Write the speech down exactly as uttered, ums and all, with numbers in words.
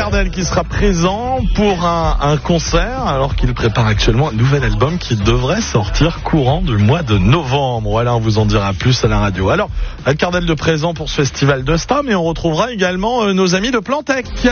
Cardel qui sera présent pour un, un concert alors qu'il prépare actuellement un nouvel album qui devrait sortir courant du mois de novembre. Voilà, on vous en dira plus à la radio. Alors, Al Cardel de présent pour ce festival de Star, mais on retrouvera également euh, nos amis de Plantec.